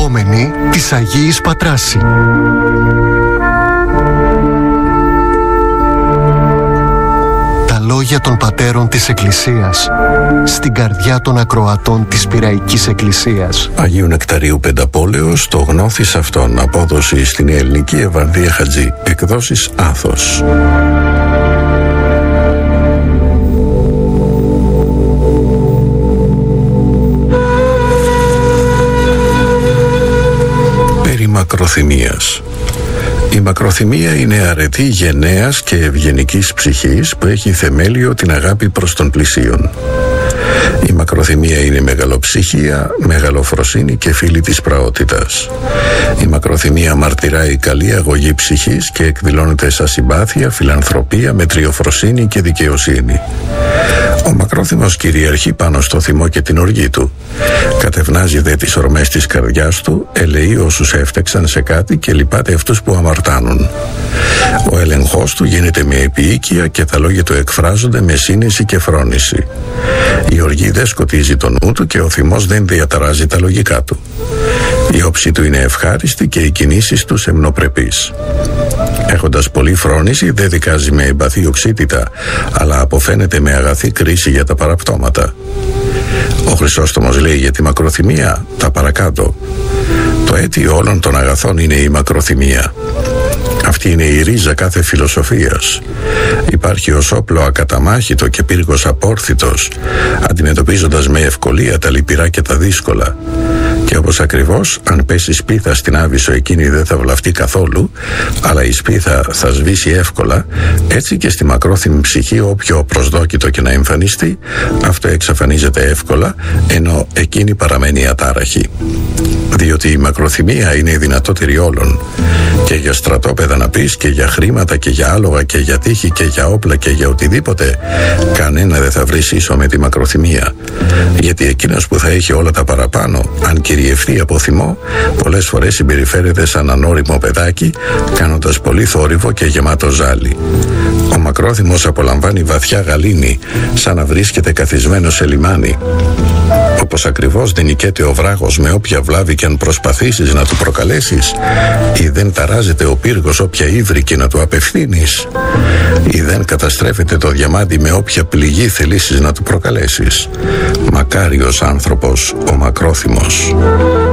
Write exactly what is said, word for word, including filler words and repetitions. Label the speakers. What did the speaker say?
Speaker 1: Ηγούμενοι της Αγίης Πατράση. Τα λόγια των πατέρων της Εκκλησίας στην καρδιά των ακροατών της Πειραϊκής Εκκλησίας.
Speaker 2: Αγίου Νεκταρίου Πενταπόλεως, το γνώθις αυτόν. Απόδοση στην Ελληνική Ευαρδία Χατζή. Εκδόσεις Άθος. Περί μακροθυμίας. Η μακροθυμία είναι αρετή γενναίας και ευγενικής ψυχής που έχει θεμέλιο την αγάπη προς τον πλησίον. Η μακροθυμία είναι μεγαλοψυχία, μεγαλοφροσύνη και φίλη της πραότητας. Η μακροθυμία μαρτυράει καλή αγωγή ψυχής και εκδηλώνεται σαν συμπάθεια, φιλανθρωπία, μετριοφροσύνη και δικαιοσύνη. Ο μακρόθυμος κυριαρχεί πάνω στο θυμό και την οργή του. Κατευνάζει δε τις ορμές της καρδιάς του, ελεεί όσους έφτεξαν σε κάτι και λυπάται αυτούς που αμαρτάνουν. Ο έλεγχος του γίνεται με επιοίκεια και τα λόγια του εκφράζονται με σύνεση και φρόνηση. Η οργή δεν σκοτίζει τον νου του και ο θυμός δεν διαταράζει τα λογικά του. Η όψη του είναι ευχάριστη και οι κινήσεις του σεμνοπρεπείς. Έχοντας πολλή φρόνηση, δεν δικάζει με εμπαθή οξύτητα, αλλά αποφαίνεται με αγαθή κρίση για τα παραπτώματα. Ο Χρυσόστομος λέει για τη μακροθυμία τα παρακάτω. Το αίτιο όλων των αγαθών είναι η μακροθυμία. Αυτή είναι η ρίζα κάθε φιλοσοφίας. Υπάρχει ως όπλο ακαταμάχητο και πύργος απόρθητος, αντιμετωπίζοντας με ευκολία τα λυπηρά και τα δύσκολα. Και όπως ακριβώς, αν πέσει σπίθα στην άβυσσο, εκείνη δεν θα βλαφτεί καθόλου, αλλά η σπίθα θα σβήσει εύκολα, έτσι και στη μακρόθυμη ψυχή, όποιο προσδόκητο και να εμφανιστεί, αυτό εξαφανίζεται εύκολα, ενώ εκείνη παραμένει ατάραχη. Διότι η μακροθυμία είναι η δυνατότερη όλων. Και για στρατόπεδα να πεις, και για χρήματα και για άλογα και για τύχη και για όπλα και για οτιδήποτε, κανένα δεν θα βρει ίσο με τη μακροθυμία. Γιατί εκείνος που θα έχει όλα τα παραπάνω, αν κυριευθεί από θυμό, πολλές φορές συμπεριφέρεται σαν ανώριμο παιδάκι, κάνοντας πολύ θόρυβο και γεμάτο ζάλι. Ο μακρόθυμος απολαμβάνει βαθιά γαλήνη, σαν να βρίσκεται καθισμένο σε λιμάνι. Όπως ακριβώς δεν νικέται ο βράγος με όποια βλάβη και αν προσπαθήσεις να του προκαλέσεις, ή δεν ταράζεται ο πύργος όποια ύβρι και να του απευθύνεις, ή δεν καταστρέφεται το διαμάντι με όποια πληγή θελήσεις να του προκαλέσεις. Μακάριος άνθρωπος ο μακρόθυμος.